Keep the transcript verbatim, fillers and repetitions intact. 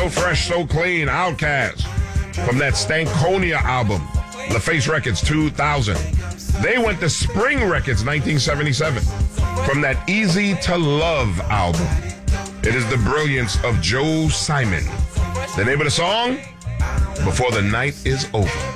So Fresh, So Clean, Outkast. From that Stankonia album, LaFace Records, two thousand. They went to Spring Records, nineteen seventy-seven. From that Easy to Love album. It is the brilliance of Joe Simon. The name of the song? Before the Night is Over.